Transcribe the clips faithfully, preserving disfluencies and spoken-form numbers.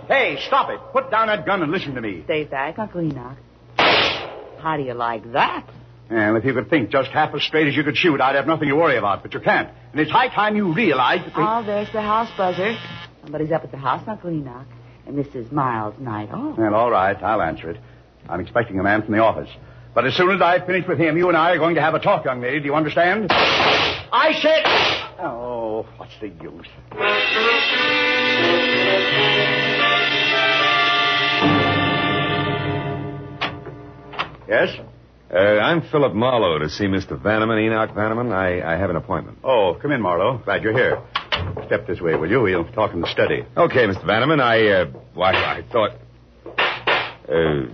Hey, stop it. Put down that gun and listen to me. Stay back, Uncle Enoch. How do you like that? And if you could think just half as straight as you could shoot, I'd have nothing to worry about, but you can't. And it's high time you realize that... Oh, there's the house buzzer. Somebody's up at the house, Uncle Enoch. And this is Miles' night off. Well, all right, I'll answer it. I'm expecting a man from the office. But as soon as I finish with him, you and I are going to have a talk, young lady. Do you understand? I said... Oh, what's the use? Yes? Uh, I'm Philip Marlowe to see Mister Vanneman, Enoch Vanneman. I, I have an appointment. Oh, come in, Marlowe. Glad you're here. Step this way, will you? We'll talk in the study. Okay, Mister Vanneman. I, uh, why, I thought... Uh,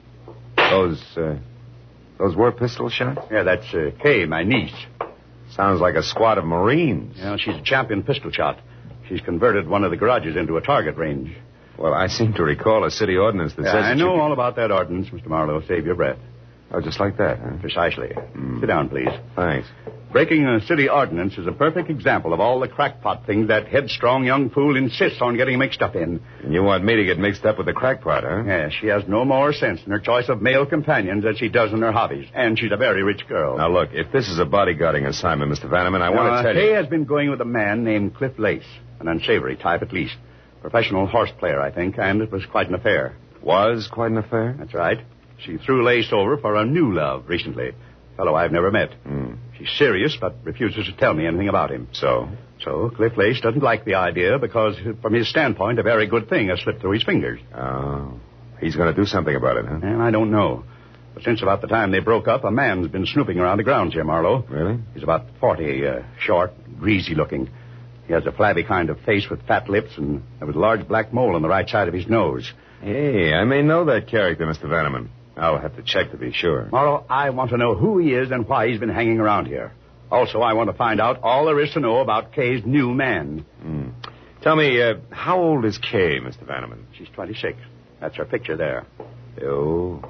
those, uh, those were pistol shots? Yeah, that's uh, Kay, my niece. Sounds like a squad of Marines. You know, she's a champion pistol shot. She's converted one of the garages into a target range. Well, I seem to recall a city ordinance that yeah, says... I that know you... all about that ordinance, Mister Marlowe. Save your breath. Oh, just like that, huh? Precisely. Mm. Sit down, please. Thanks. Breaking a city ordinance is a perfect example of all the crackpot things that headstrong young fool insists on getting mixed up in. And you want me to get mixed up with the crackpot, huh? Yes, she has no more sense in her choice of male companions than she does in her hobbies. And she's a very rich girl. Now, look, if this is a bodyguarding assignment, Mister Vanneman, I want to tell Kay you... has been going with a man named Cliff Lace, an unsavory type at least. Professional horse player, I think, and it was quite an affair. Was quite an affair? That's right. She threw Lace over for a new love recently. Fellow I've never met. Mm. She's serious, but refuses to tell me anything about him. So? So Cliff Lace doesn't like the idea because, from his standpoint, a very good thing has slipped through his fingers. Oh. He's going to do something about it, huh? And I don't know. But since about the time they broke up, a man's been snooping around the grounds here, Marlowe. Really? He's about forty, uh, short, greasy looking. He has a flabby kind of face with fat lips and with a large black mole on the right side of his nose. Hey, I may know that character, Mister Vanneman. I'll have to check to be sure. Marlowe, I want to know who he is and why he's been hanging around here. Also, I want to find out all there is to know about Kay's new man. Mm. Tell me, uh, how old is Kay, Mister Vanneman? She's twenty-six. That's her picture there. Oh,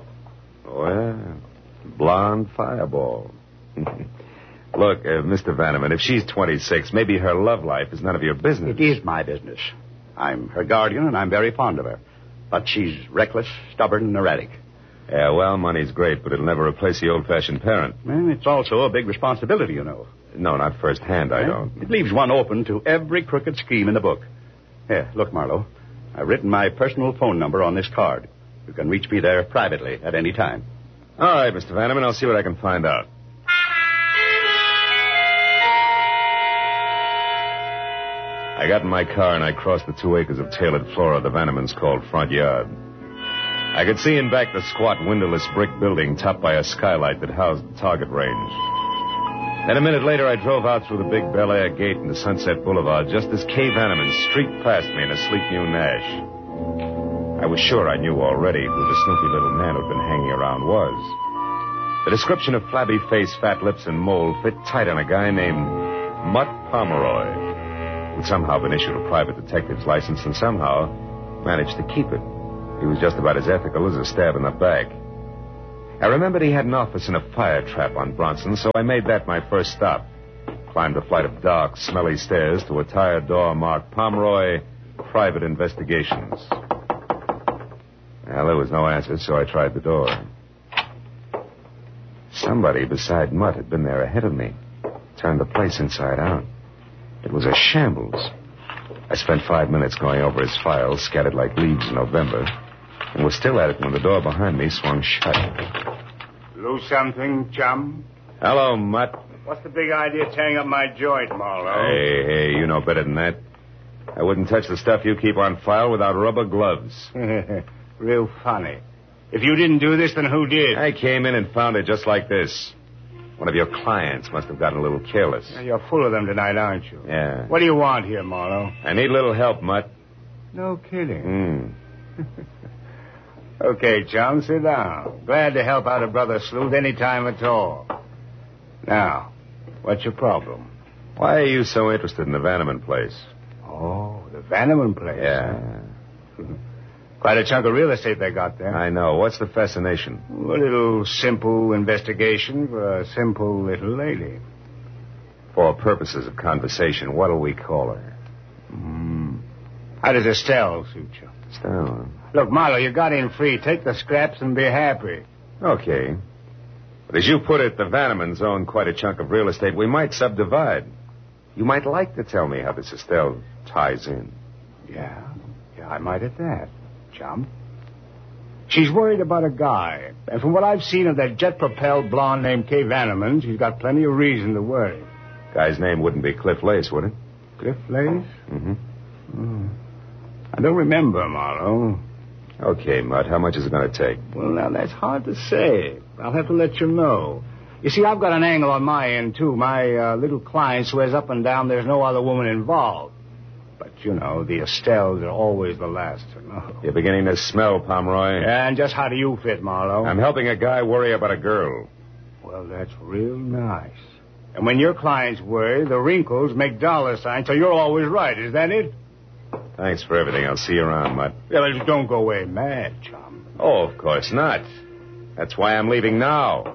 well, blonde fireball. Look, uh, Mister Vanneman, if she's twenty-six, maybe her love life is none of your business. It is my business. I'm her guardian, and I'm very fond of her. But she's reckless, stubborn, and erratic. Yeah, well, money's great, but it'll never replace the old-fashioned parent. Well, it's also a big responsibility, you know. No, not firsthand, I well, don't. It leaves one open to every crooked scheme in the book. Here, look, Marlowe. I've written my personal phone number on this card. You can reach me there privately at any time. All right, Mister Vanneman, I'll see what I can find out. I got in my car and I crossed the two acres of tailored flora the Vannemans called front yard. I could see in back the squat, windowless brick building topped by a skylight that housed the target range. Then a minute later, I drove out through the big Bel Air gate into Sunset Boulevard just as Kay Vanneman streaked past me in a sleek new Nash. I was sure I knew already who the snoopy little man who'd been hanging around was. The description of flabby face, fat lips, and mole fit tight on a guy named Mutt Pomeroy, who'd somehow been issued a private detective's license and somehow managed to keep it. He was just about as ethical as a stab in the back. I remembered he had an office in a fire trap on Bronson, so I made that my first stop. Climbed a flight of dark, smelly stairs to a tired door marked Pomeroy, Private Investigations. Well, there was no answer, so I tried the door. Somebody beside Mutt had been there ahead of me. Turned the place inside out. It was a shambles. I spent five minutes going over his files, scattered like leaves in November, and was still at it when the door behind me swung shut. Lose something, chum? Hello, Mutt. What's the big idea tearing up my joint, Marlowe? Hey, hey, you know better than that. I wouldn't touch the stuff you keep on file without rubber gloves. Real funny. If you didn't do this, then who did? I came in and found it just like this. One of your clients must have gotten a little careless. Yeah, you're full of them tonight, aren't you? Yeah. What do you want here, Marlowe? I need a little help, Mutt. No kidding. Hmm. Okay, chum, sit down. Glad to help out a brother sleuth any time at all. Now, what's your problem? Why are you so interested in the Vanneman place? Oh, the Vanneman place. Yeah. Quite a chunk of real estate they got there. I know. What's the fascination? A little simple investigation for a simple little lady. For purposes of conversation, what'll we call her? Mm. How does Estelle suit you? Estelle? Look, Marlowe, you got in free. Take the scraps and be happy. Okay. But as you put it, the Vannemans own quite a chunk of real estate. We might subdivide. You might like to tell me how this Estelle ties in. Yeah. Yeah, I might at that, chum. She's worried about a guy. And from what I've seen of that jet-propelled blonde named Kay Vanneman, she's got plenty of reason to worry. Guy's name wouldn't be Cliff Lace, would it? Cliff Lace? Mm-hmm. Mm. I don't remember, Marlowe. Okay, Mutt, how much is it going to take? Well, now, that's hard to say. I'll have to let you know. You see, I've got an angle on my end, too. My uh, little client swears up and down there's no other woman involved. But, you know, the Estelles are always the last to know. You're beginning to smell, Pomeroy. And just how do you fit, Marlowe? I'm helping a guy worry about a girl. Well, that's real nice. And when your clients worry, the wrinkles make dollar signs, so you're always right. Is that it? Thanks for everything. I'll see you around, Mutt. Yeah, but don't go away mad, chum. Oh, of course not. That's why I'm leaving now.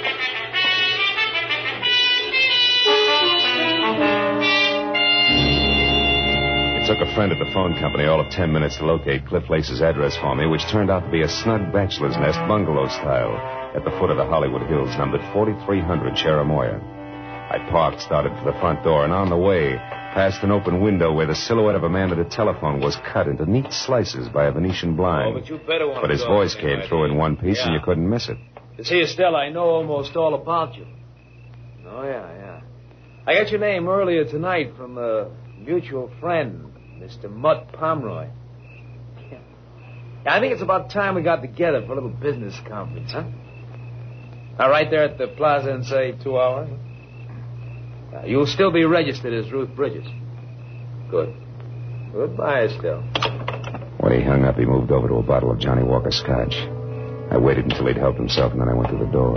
It took a friend at the phone company all of ten minutes to locate Cliff Lace's address for me, which turned out to be a snug bachelor's nest bungalow style at the foot of the Hollywood Hills, numbered forty-three hundred Cherimoya. I parked, started for the front door, and on the way, past an open window where the silhouette of a man at a telephone was cut into neat slices by a Venetian blind. Oh, but you better want But his to voice go, came right through in one piece, yeah. and you couldn't miss it. You see, Estelle, I know almost all about you. Oh, yeah, yeah. I got your name earlier tonight from a mutual friend, Mister Mutt Pomeroy. Yeah. I think it's about time we got together for a little business conference, huh? Now, right there at the plaza in, say, two hours. Now, you'll still be registered as Ruth Bridges. Good. Goodbye, Estelle. When he hung up, he moved over to a bottle of Johnny Walker Scotch. I waited until he'd helped himself, and then I went to the door.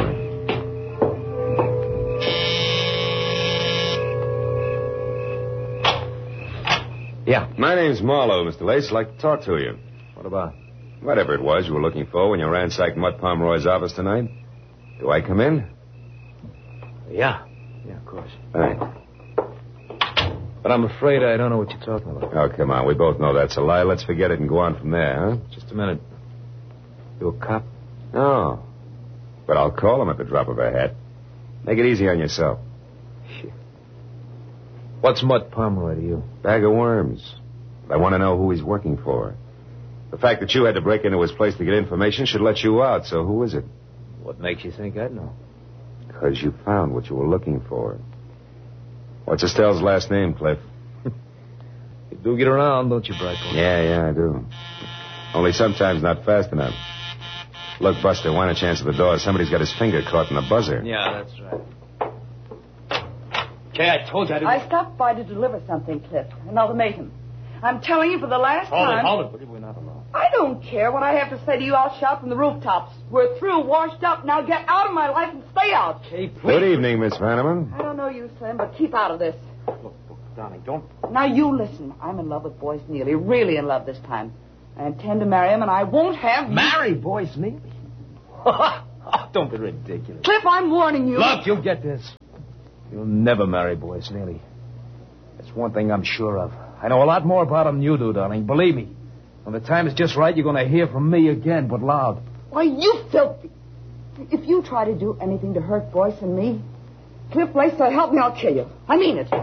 Yeah. My name's Marlowe, Mister Lace. I'd like to talk to you. What about? Whatever it was you were looking for when you ransacked Mutt Pomeroy's office tonight. Do I come in? Yeah. Yeah, of course. Thanks. But I'm afraid I don't know what you're talking about. Oh, come on. We both know that's a lie. Let's forget it and go on from there, huh? Just a minute. You a cop? No. But I'll call him at the drop of a hat. Make it easy on yourself. What's Mutt Pomeroy to you? Bag of worms. I want to know who he's working for. The fact that you had to break into his place to get information should let you out, so who is it? What makes you think I'd know? Because you found what you were looking for. What's Estelle's last name, Cliff? You do get around, don't you, Brightboy? Yeah, yeah, I do. Only sometimes not fast enough. Look, Buster, why don't you answer the door? Somebody's got his finger caught in the buzzer. Yeah, that's right. Okay, I told you I didn't... I stopped by to deliver something, Cliff. An ultimatum. I'm telling you for the last Hold time... it, hold it. But we're not alone. I don't care what I have to say to you. I'll shout from the rooftops. We're through, washed up. Now get out of my life and stay out. Okay, please. Good evening, Miss Vanneman. I don't know you, Slim, but keep out of this. Look, look, darling, don't... Now you listen. I'm in love with Boyce Neely. Really in love this time. I intend to marry him, and I won't have... Marry Boyce Neely? Don't be ridiculous. Cliff, I'm warning you. Look, you'll get this. You'll never marry Boyce Neely. That's one thing I'm sure of. I know a lot more about him than you do, darling. Believe me. When the time is just right, you're going to hear from me again, but loud. Why, you filthy... If you try to do anything to hurt Boyce and me, Cliff Lace, so help me, I'll kill you. I mean it.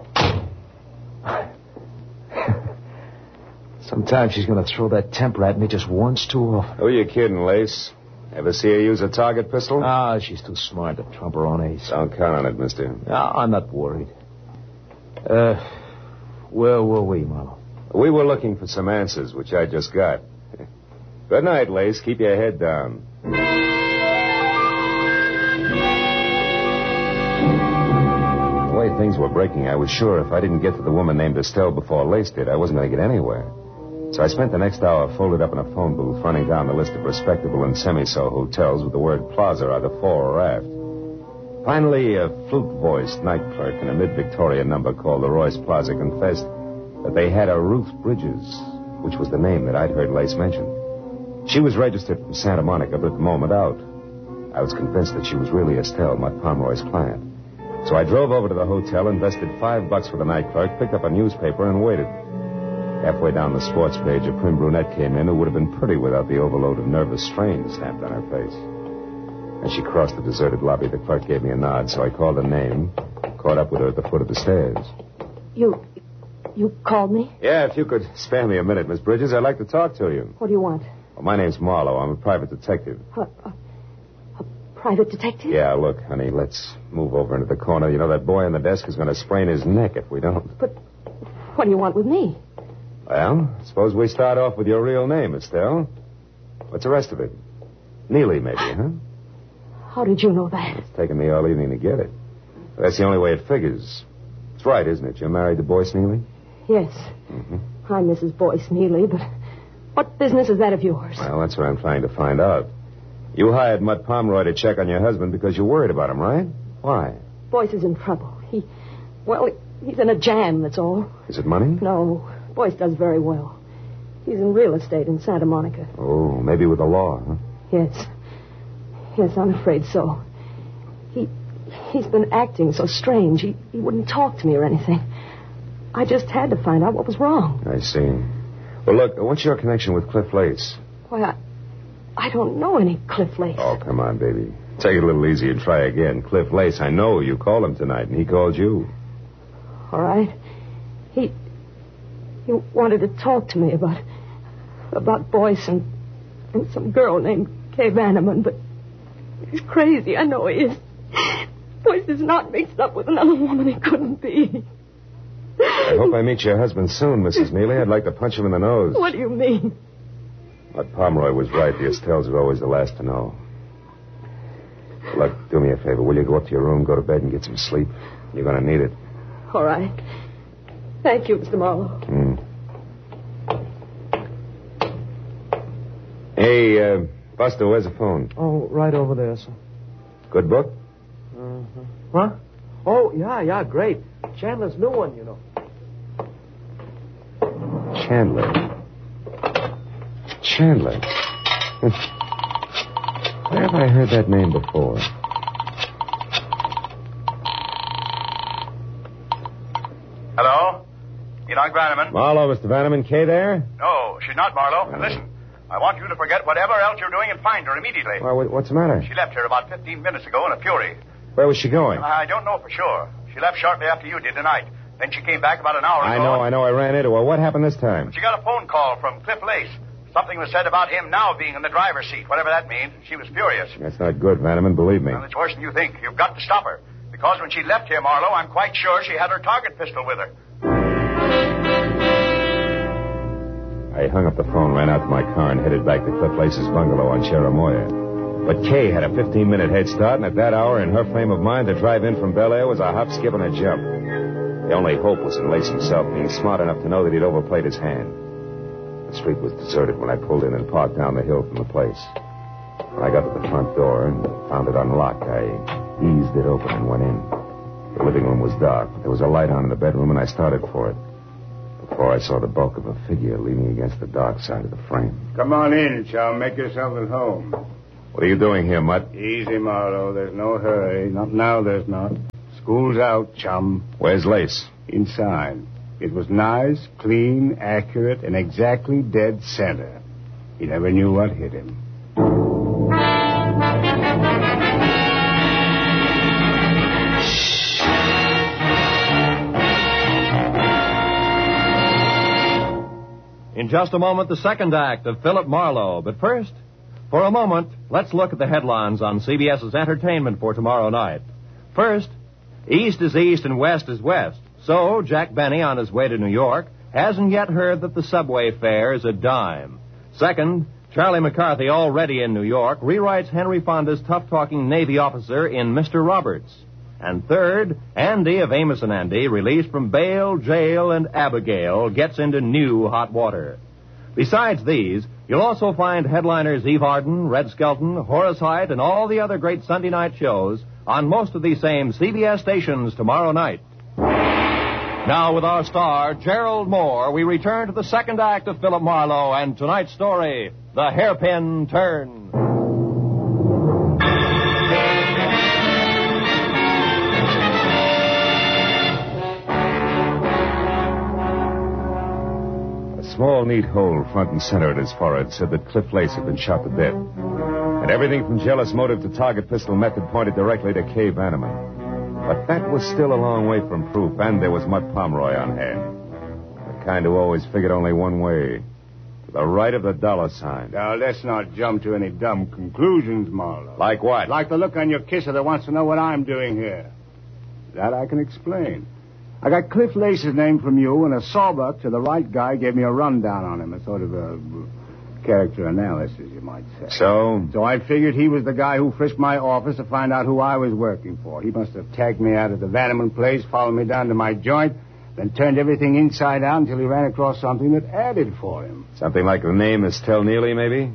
Sometimes she's going to throw that temper at me just once too often. Who are you kidding, Lace? Ever see her use a target pistol? Ah, she's too smart to trump her own ace. Don't count on it, mister. No, I'm not worried. Uh, where were we, Marlowe? We were looking for some answers, which I just got. Good night, Lace. Keep your head down. The way things were breaking, I was sure if I didn't get to the woman named Estelle before Lace did, I wasn't going to get anywhere. So I spent the next hour folded up in a phone booth running down the list of respectable and semi-so hotels with the word plaza either fore or aft. Finally, a flute-voiced night clerk in a mid-Victorian number called the Royce Plaza confessed that they had a Ruth Bridges, which was the name that I'd heard Lace mention. She was registered from Santa Monica, but at the moment out. I was convinced that she was really Estelle, Mutt Pomeroy's client. So I drove over to the hotel, invested five bucks for the night clerk, picked up a newspaper, and waited. Halfway down the sports page, a prim brunette came in who would have been pretty without the overload of nervous strain stamped on her face. As she crossed the deserted lobby, the clerk gave me a nod, so I called her name, caught up with her at the foot of the stairs. You... you called me? Yeah, if you could spare me a minute, Miss Bridges, I'd like to talk to you. What do you want? Well, my name's Marlowe. I'm a private detective. A, a, a private detective? Yeah, look, honey, let's move over into the corner. You know, that boy on the desk is going to sprain his neck if we don't. But what do you want with me? Well, suppose we start off with your real name, Estelle. What's the rest of it? Neely, maybe, huh? How did you know that? It's taken me all evening to get it. But that's the only way it figures. It's right, isn't it? You're married to Boyce Neely? Yes. Mm-hmm. I'm Missus Boyce Neely, but what business is that of yours? Well, that's what I'm trying to find out. You hired Mutt Pomeroy to check on your husband because you're worried about him, right? Why? Boyce is in trouble. He, well, he's in a jam, that's all. Is it money? No. Boyce does very well. He's in real estate in Santa Monica. Oh, maybe with the law, huh? Yes. Yes, I'm afraid so. He, he's been acting so strange. He, he wouldn't talk to me or anything. I just had to find out what was wrong. I see. Well, look, what's your connection with Cliff Lace? Why, I, I don't know any Cliff Lace. Oh, come on, baby. Take it a little easy and try again. Cliff Lace, I know you called him tonight, and he called you. All right. He... He wanted to talk to me about about Boyce and, and some girl named Kay Vanneman, but he's crazy. I know he is. Boyce is not mixed up with another woman. He couldn't be. I hope I meet your husband soon, Missus Neely. I'd like to punch him in the nose. What do you mean? But Pomeroy was right. The Estelles are always the last to know. Look, do me a favor. Will you go up to your room, go to bed, and get some sleep? You're going to need it. All right. Thank you, Mister Marlowe. Mm. Hey, uh, Buster, where's the phone? Oh, right over there, sir. Good book? Uh-huh. Huh? Oh, yeah, yeah, great. Chandler's new one, you know. Chandler. Chandler. Where have I heard that name before? Hello? Enoch Vanneman? Marlowe, Mister Vanneman. Kay there? No, she's not, Marlowe. And listen, I want you to forget whatever else you're doing and find her immediately. Well, what- what's the matter? She left here about fifteen minutes ago in a fury. Where was she going? I don't know for sure. She left shortly after you did tonight. Then she came back about an hour ago. I know, I know. I ran into her. What happened this time? She got a phone call from Cliff Lace. Something was said about him now being in the driver's seat, whatever that means. She was furious. That's not good, Vanneman. Believe me. Well, it's worse than you think. You've got to stop her. Because when she left here, Marlowe, I'm quite sure she had her target pistol with her. I hung up the phone, ran out to my car, and headed back to Cliff Lace's bungalow on Cherimoya. But Kay had a fifteen-minute head start, and at that hour, in her frame of mind, the drive in from Bel Air was a hop, skip, and a jump. The only hope was in Lace himself, being smart enough to know that he'd overplayed his hand. The street was deserted when I pulled in and parked down the hill from the place. When I got to the front door and found it unlocked, I eased it open and went in. The living room was dark, but there was a light on in the bedroom, and I started for it. Before I saw the bulk of a figure leaning against the dark side of the frame. Come on in, Chum. Make yourself at home. What are you doing here, Mutt? Easy, Marlowe. There's no hurry. Not now, there's not. School's out, Chum. Where's Lace? Inside. It was nice, clean, accurate, and exactly dead center. He never knew what hit him. In just a moment, the second act of Philip Marlowe. But first, for a moment, let's look at the headlines on C B S's entertainment for tomorrow night. First, East is East and West is West. So, Jack Benny, on his way to New York, hasn't yet heard that the subway fare is a dime. Second, Charlie McCarthy, already in New York, rewrites Henry Fonda's tough-talking Navy officer in Mister Roberts. And third, Andy of Amos and Andy, released from bail, jail, and Abigail, gets into new hot water. Besides these, you'll also find headliners Eve Arden, Red Skelton, Horace Heidt, and all the other great Sunday night shows on most of these same C B S stations tomorrow night. Now, with our star, Gerald Moore, we return to the second act of Philip Marlowe and tonight's story, The Hairpin Turn. small, neat hole front and center at his forehead said that Cliff Lace had been shot to death. And everything from jealous motive to target pistol method pointed directly to Kay Vanneman. But that was still a long way from proof, and there was Mutt Pomeroy on hand. The kind who always figured only one way. To the right of the dollar sign. Now, let's not jump to any dumb conclusions, Marlowe. Like what? Like the look on your kisser that wants to know what I'm doing here. That I can explain. I got Cliff Lace's name from you, and a sawbuck to the right guy gave me a rundown on him, a sort of a character analysis, you might say. So? So I figured he was the guy who frisked my office to find out who I was working for. He must have tagged me out at the Vanneman place, followed me down to my joint, then turned everything inside out until he ran across something that added for him. Something like the name Estelle Neely, maybe?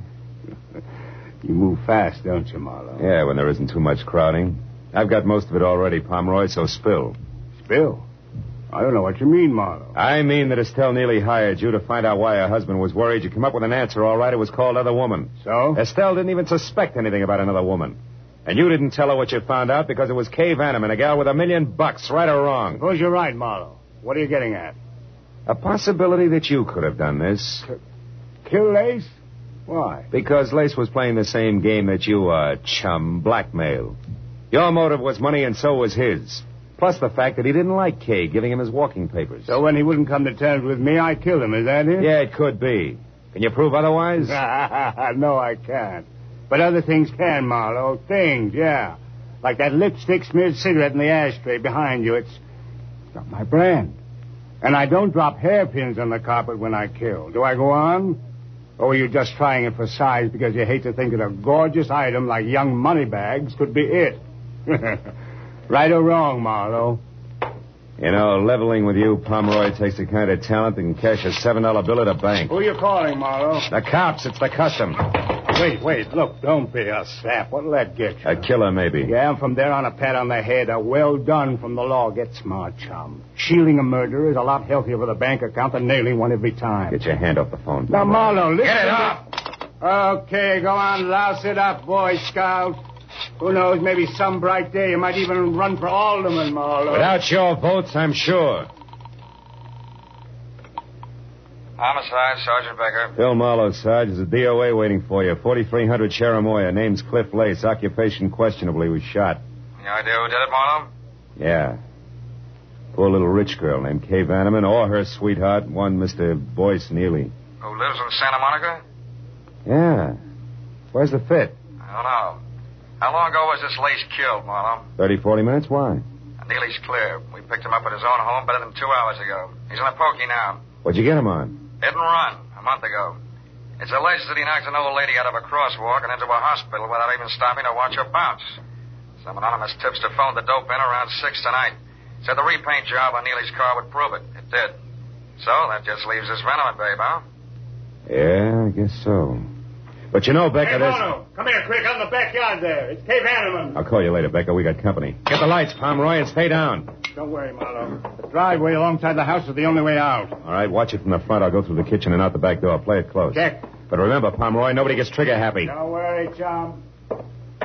You move fast, don't you, Marlowe? Yeah, when there isn't too much crowding. I've got most of it already, Pomeroy, so spill. Spill? I don't know what you mean, Marlowe. I mean that Estelle Neely hired you to find out why her husband was worried. You came up with an answer, all right. It was called Other Woman. So? Estelle didn't even suspect anything about another woman. And you didn't tell her what you found out because it was Kay Vanneman, a gal with a million bucks, right or wrong. Suppose you're right, Marlowe. What are you getting at? A possibility that you could have done this. Kill Lace? Why? Because Lace was playing the same game that you are, chum, blackmail. Your motive was money and so was his. Plus the fact that he didn't like Kay giving him his walking papers. So when he wouldn't come to terms with me, I killed him, is that it? Yeah, it could be. Can you prove otherwise? No, I can't. But other things can, Marlowe. Things, yeah. Like that lipstick smeared cigarette in the ashtray behind you. It's not my brand. And I don't drop hairpins on the carpet when I kill. Do I go on? Or are you just trying it for size because you hate to think that a gorgeous item like young moneybags could be it? Right or wrong, Marlowe? You know, leveling with you, Pomeroy, takes the kind of talent that can cash a seven dollar bill at a bank. Who are you calling, Marlowe? The cops. It's the custom. Wait, wait. Look, don't be a sap. What'll that get you? A killer, maybe. Yeah, and from there on a pat on the head, a well done from the law. Get smart, chum. Shielding a murderer is a lot healthier for the bank account than nailing one every time. Get your hand off the phone. Now, Marlowe, listen. Get it to off! Okay, go on, louse it up, Boy Scout. Who knows, maybe some bright day you might even run for alderman, Marlowe. Without your votes, I'm sure. Homicide, Sergeant Becker. Phil Marlowe, Sarge. There's a D O A waiting for you. forty-three hundred Cherimoya. Name's Cliff Lace. Occupation questionably was shot. Any idea who did it, Marlowe? Yeah. Poor little rich girl named Kay Vanneman, or her sweetheart, one Mister Boyce Neely. Who lives in Santa Monica? Yeah. Where's the fit? I don't know. How long ago was this Lace killed, Marlowe? Thirty, forty minutes? Why? Neely's clear. We picked him up at his own home better than two hours ago. He's in a pokey now. What'd you get him on? Hit and run, a month ago. It's alleged that he knocked an old lady out of a crosswalk and into a hospital without even stopping to watch her bounce. Some anonymous tipster phoned the dope in around six tonight. Said the repaint job on Neely's car would prove it. It did. So that just leaves this Venom babe, huh? Yeah, I guess so. But you know, Becca, Hey, there's... Marlowe, come here, quick, out in the backyard there. It's Kay Vanneman. I'll call you later, Becca. We got company. Get the lights, Pomeroy, and stay down. Don't worry, Marlowe. The driveway alongside the house is the only way out. All right, watch it from the front. I'll go through the kitchen and out the back door. Play it close. Check. But remember, Pomeroy, nobody gets trigger happy. Don't worry, chum.